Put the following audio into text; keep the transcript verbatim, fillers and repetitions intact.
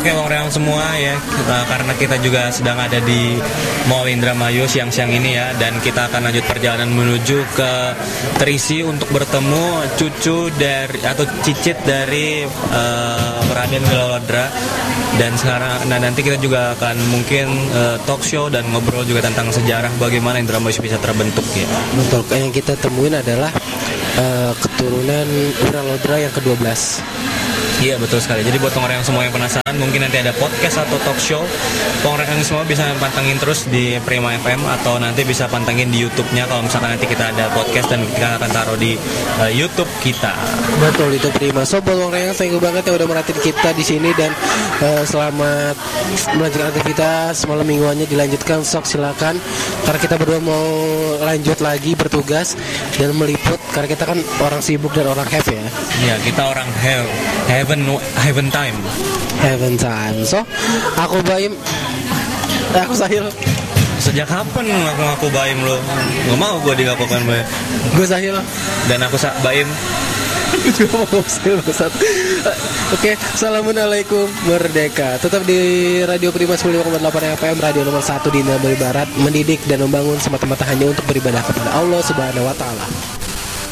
Oke Bang Reang semua ya, uh, karena kita juga sedang ada di Mall Indramayu siang-siang ini ya, dan kita akan lanjut perjalanan menuju ke Terisi untuk bertemu cucu dari atau cicit dari uh, Raden Wilalodra. Dan sekarang, nah nanti kita juga akan mungkin uh, talk show dan ngobrol juga tentang sejarah bagaimana Indramayu bisa terbentuk ya. Betul, yang kita temuin adalah uh, keturunan Wilalodra yang kedua belas. Iya betul sekali. Jadi buat orang yang semua yang penasaran, mungkin nanti ada podcast atau talk show, orang yang semua bisa pantengin terus di Prima F M atau nanti bisa pantengin di YouTube-nya kalau misalkan nanti kita ada podcast dan kita akan taruh di uh, YouTube kita. Betul itu Prima. So buat orang yang thank you banget yang udah merhatiin kita di sini dan uh, selamat melanjutkan aktivitas malam mingguannya dilanjutkan. Sok silakan karena kita berdua mau lanjut lagi bertugas dan meliput karena kita kan orang sibuk dan orang have ya. Iya kita orang have. have Heaven, heaven time Heaven time. So, aku Baim. Aku Sahil. Sejak kapan aku ngaku Baim lo? Gak mau gue digakukan Baim. Gue Sahil. Dan aku Sa- Baim. Oke, assalamualaikum merdeka. Tetap di Radio Prima sembilan puluh lima koma delapan F M, radio nomor satu di Indramayu Barat, mendidik dan membangun semata-mata hanya untuk beribadah kepada Allah Subhanahu wa taala.